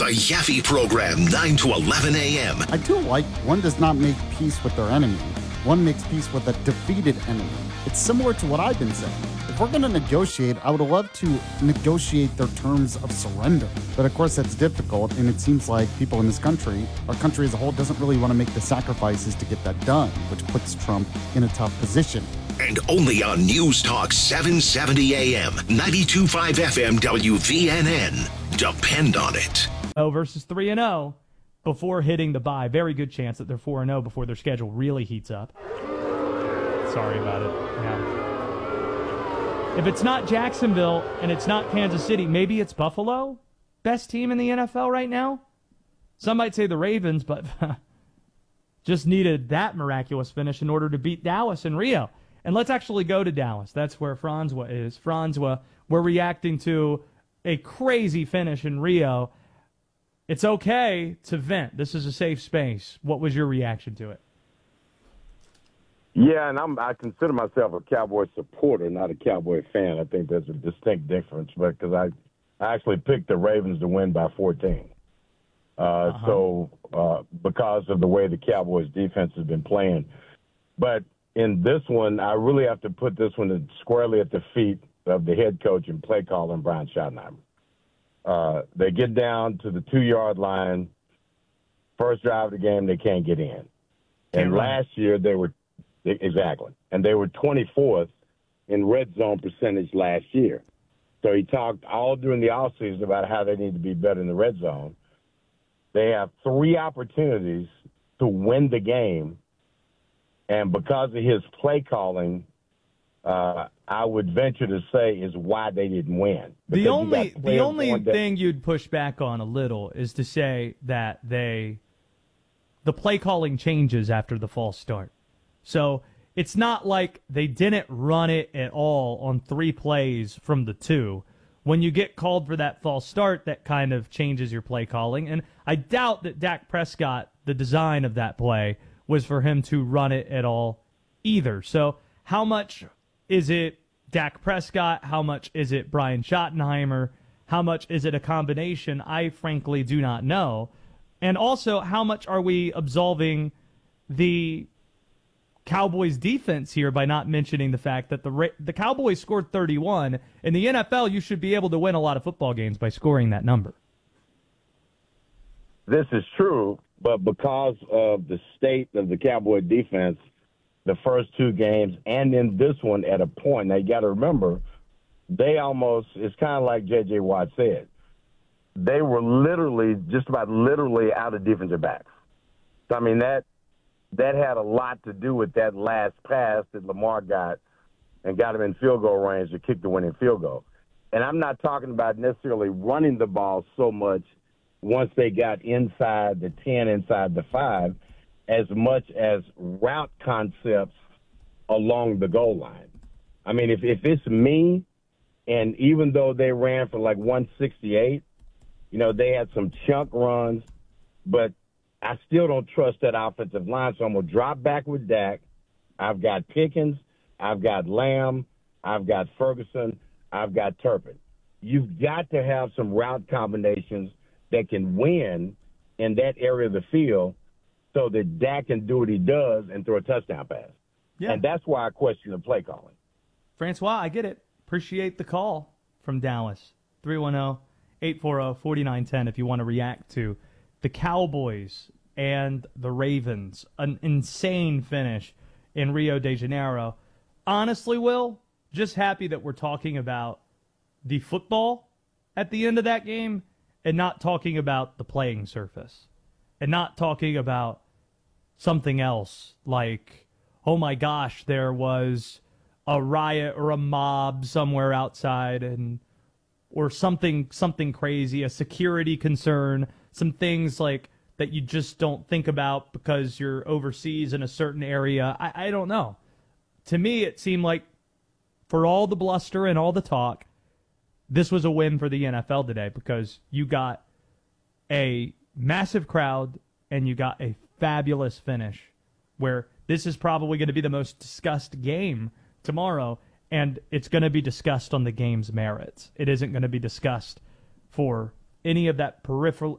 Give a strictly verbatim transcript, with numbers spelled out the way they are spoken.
The Yaffe Program, nine to eleven a.m. I do like one does not make peace with their enemy. One makes peace with a defeated enemy. It's similar to what I've been saying. If we're going to negotiate, I would love to negotiate their terms of surrender. But of course, that's difficult, and it seems like people in this country, our country as a whole, doesn't really want to make the sacrifices to get that done, which puts Trump in a tough position. And only on News Talk seven seventy a.m., ninety-two point five F M W V N N. Depend on it. Oh versus three and oh before hitting the bye. Very good chance that they're four and oh before their schedule really heats up. Sorry about it. Yeah. If it's not Jacksonville and it's not Kansas City, maybe it's Buffalo? Best team in the N F L right now? Some might say the Ravens, but just needed that miraculous finish in order to beat Dallas in Rio. And let's actually go to Dallas. That's where Francois is. Francois, we're reacting to a crazy finish in Rio. It's okay to vent. This is a safe space. What was your reaction to it? Yeah, and I'm, I consider myself a Cowboy supporter, not a Cowboy fan. I think there's a distinct difference, but because I, I actually picked the Ravens to win by fourteen. Uh, uh-huh. So uh, because of the way the Cowboys defense has been playing. But in this one, I really have to put this one squarely at the feet of the head coach and play caller, Brian Schottenheimer. Uh, they get down to the two-yard line. First drive of the game, they can't get in. Can't and run. Last year, they were – exactly. And they were twenty-fourth in red zone percentage last year. So he talked all during the offseason about how they need to be better in the red zone. They have three opportunities to win the game. And because of his play calling, uh, I would venture to say is why they didn't win. The only the only thing you'd push back on a little is to say that they the play calling changes after the false start. So it's not like they didn't run it at all on three plays from the two. When you get called for that false start, that kind of changes your play calling. And I doubt that Dak Prescott, the design of that play, was for him to run it at all either. So how much is it Dak Prescott? How much is it Brian Schottenheimer? How much is it a combination? I frankly do not know. And also, how much are we absolving the Cowboys defense here by not mentioning the fact that the the Cowboys scored thirty-one. In the N F L, you should be able to win a lot of football games by scoring that number. This is true, but because of the state of the Cowboy defense, the first two games and in this one at a point, now you got to remember, they almost, it's kind of like J J. Watt said, they were literally, just about literally out of defensive backs. So, I mean, that that had a lot to do with that last pass that Lamar got and got him in field goal range to kick the winning field goal. And I'm not talking about necessarily running the ball so much once they got inside the ten, inside the five, as much as route concepts along the goal line. I mean, if, if it's me, and even though they ran for like one sixty-eight, you know, they had some chunk runs, but I still don't trust that offensive line, so I'm going to drop back with Dak. I've got Pickens. I've got Lamb. I've got Ferguson. I've got Turpin. You've got to have some route combinations that can win in that area of the field so that Dak can do what he does and throw a touchdown pass. Yeah. And that's why I question the play calling. Francois, I get it. Appreciate the call from Dallas. three one zero, eight four zero, four nine one zero if you want to react to the Cowboys and the Ravens. An insane finish in Rio de Janeiro. Honestly, Will, just happy that we're talking about the football at the end of that game and not talking about the playing surface and not talking about something else like, oh my gosh, there was a riot or a mob somewhere outside and or something something crazy, a security concern, some things like that you just don't think about because you're overseas in a certain area. I, I don't know. To me, it seemed like for all the bluster and all the talk, this was a win for the N F L today because you got a massive crowd and you got a fabulous finish where this is probably going to be the most discussed game tomorrow, and it's going to be discussed on the game's merits. It isn't going to be discussed for any of that peripheral